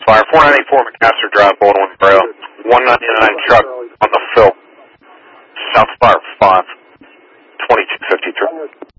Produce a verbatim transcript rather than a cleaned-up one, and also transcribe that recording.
Fire, four ninety-four McMaster Drive, Baldwin Trail, one ninety-nine truck on the fill, South Fire five, twenty-two fifty-three.